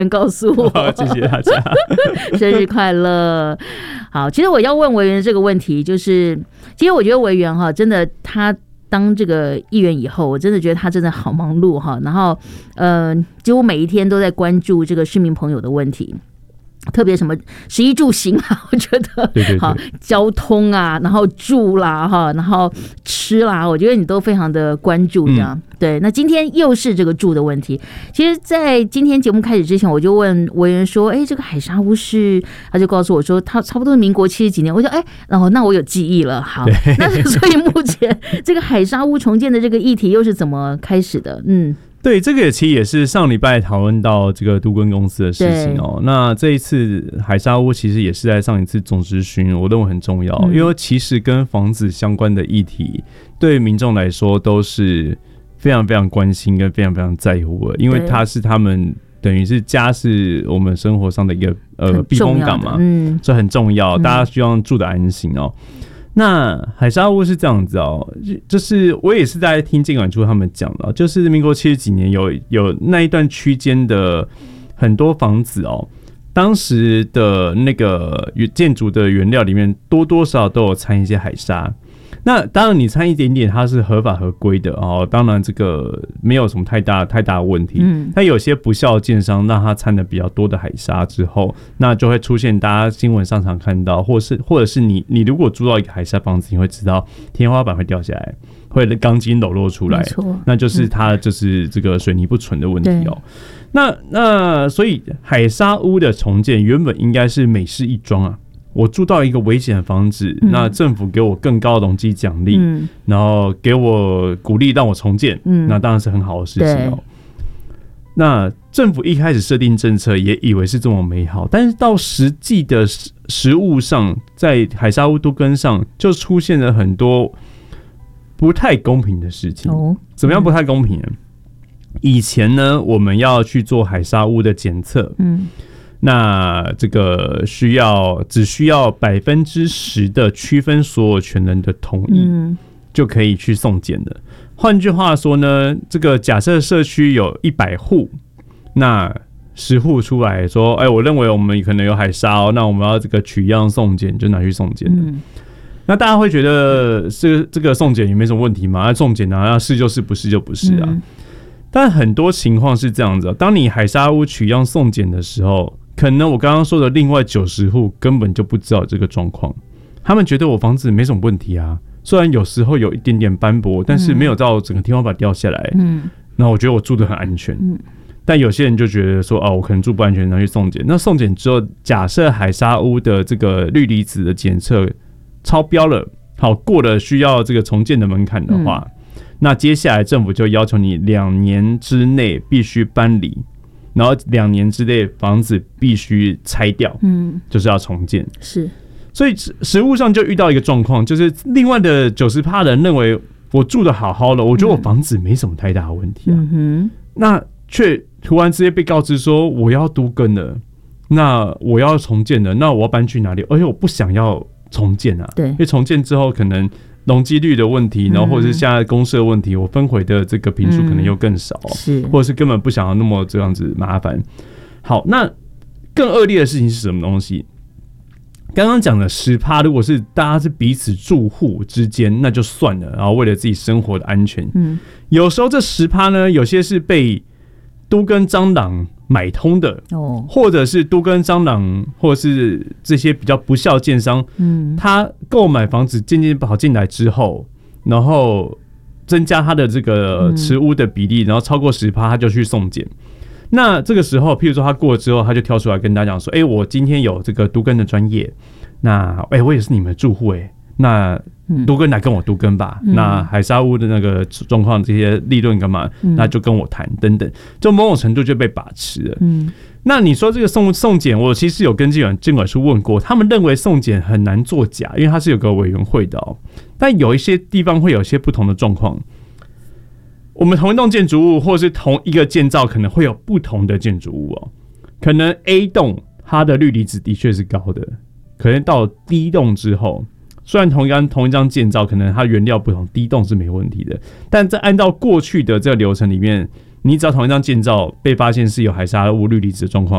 告诉我。 谢谢大家， 生日快乐！好，其实我要问委员这个问题，就是其实我觉得委员哈，真的他当这个议员以后，我真的觉得他真的好忙碌哈，然后几乎每一天都在关注这个市民朋友的问题。特别什么食衣住行啊，我觉得对好交通啊，然后住啦哈，然后吃啦，我觉得你都非常的关注这样。对，那今天又是这个住的问题。其实，在今天节目开始之前，我就问委员说：“哎，这个海沙屋是？”他就告诉我说，他差不多是民国70几年。我说：“哎，然后那我有记忆了。”好，那所以目前这个海沙屋重建的这个议题又是怎么开始的？ 对，这个其实也是上礼拜讨论到这个都更公司的事情哦。那这一次海沙屋其实也是在上一次总质询，我认为很重要，因为其实跟房子相关的议题，对民众来说都是非常非常关心跟非常非常在乎的，因为它是他们等于是家是我们生活上的一个避风港嘛，所以很重要，大家希望住得安心哦。那海沙屋是这样子哦，就是我也是在听建管处他们讲的，就是民国70几年有那一段区间的很多房子哦，当时的那个建筑的原料里面多多少少都有掺一些海沙。那当然你掺一点点它是合法合规的哦，当然这个没有什么太大的问题。但有些不肖的建商让它掺的比较多的海沙之后，那就会出现大家新闻上常看到，或者是你如果租到一个海沙房子，你会知道天花板会掉下来，会钢筋裸露出来，那就是它就是这个水泥不纯的问题哦。那所以海沙屋的重建原本应该是美事一桩啊。我住到一个危险的房子，那政府给我更高的容积奖励，然后给我鼓励让我重建，那当然是很好的事情哦。那政府一开始设定政策也以为是这么美好，但是到实际的实务上，在海沙屋都更上就出现了很多不太公平的事情。怎么样不太公平呢？以前呢，我们要去做海沙屋的检测，那这个只需要10%的区分所有权人的同意，就可以去送检的。换句话说呢，这个假设社区有100户，那10户出来说，我认为我们可能有海沙那我们要这个取样送检，就拿去送检。那大家会觉得这个送检也没什么问题嘛？送检要是就是不是就不是啊。但很多情况是这样子，当你海沙屋取样送检的时候，可能我刚刚说的另外90户根本就不知道这个状况，他们觉得我房子没什么问题啊，虽然有时候有一点点斑驳，但是没有到整个天花板掉下来。那我觉得我住得很安全。但有些人就觉得说，我可能住不安全，拿去送检。那送检之后，假设海沙屋的这个氯离子的检测超标了，好过了需要这个重建的门槛的话，那接下来政府就要求你2年之内必须搬离。然后2年之内房子必须拆掉，就是要重建。是，所以实务上就遇到一个状况，就是另外的90%的人认为我住得好好的，我觉得我房子没什么太大的问题啊，那却突然之间被告知说我要都更了，那我要重建了，那我要搬去哪里？而且我不想要重建啊，对，因为重建之后可能容积率的问题，然后或者是现在公设问题，我分回的这个坪数可能又更少，或者是根本不想要那么这样子麻烦。好，那更恶劣的事情是什么东西？刚刚讲的10%，如果是大家是彼此住户之间，那就算了，然后为了自己生活的安全，有时候这10%呢，有些是被都更蟑螂买通的，或者是都更蟑螂，或者是这些比较不肖建商，他购买房子渐渐跑进来之后，然后增加他的这个持屋的比例，然后超过10%，他就去送检。那这个时候，譬如说他过了之后，他就跳出来跟大家讲说：“我今天有这个都更的专业，那我也是你们的住户那都更来跟我都更吧。那海沙屋的那个状况，这些利润干嘛？那就跟我谈等等，就某种程度就被把持了。那你说这个送检，我其实有跟监管处问过，他们认为送检很难作假，因为它是有个委员会的但有一些地方会有一些不同的状况。我们同一栋建筑物，或是同一个建造，可能会有不同的建筑物可能 A 栋它的氯离子的确是高的，可能到 D 栋之后，虽然同一张建造，可能它原料不同， D 栋是没问题的，但在按照过去的这个流程里面， 你只要同一张建造被发现是有海砂屋氯离子的状况，